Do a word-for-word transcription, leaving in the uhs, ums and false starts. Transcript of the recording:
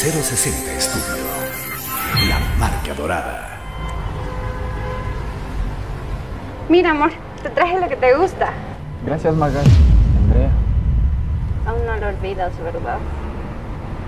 cero sesenta Estudio. La marca dorada. Mira, amor, te traje lo que te gusta. Gracias, Magali. Andrea. Aún no lo olvidas, ¿verdad?